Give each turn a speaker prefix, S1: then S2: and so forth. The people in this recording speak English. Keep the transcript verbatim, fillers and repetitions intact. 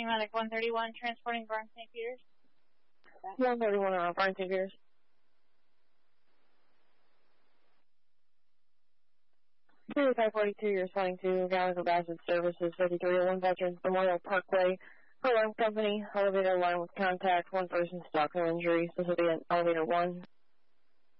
S1: County Medic one thirty-one, transporting Barnes Saint Peters.
S2: one thirty-one, uh, Barnes Saint Peters. five forty-two, you're responding to Gallagher Bassett Services, fifty-three oh one Veterans Memorial Parkway. Alarm company, elevator line with contact, one person, structural injury, this will be an elevator one.